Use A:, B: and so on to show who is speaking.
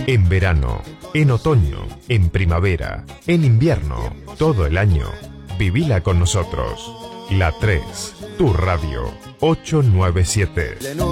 A: En verano, en otoño, en primavera, en invierno, todo el año. Vivila con nosotros. La 3, tu radio, 897.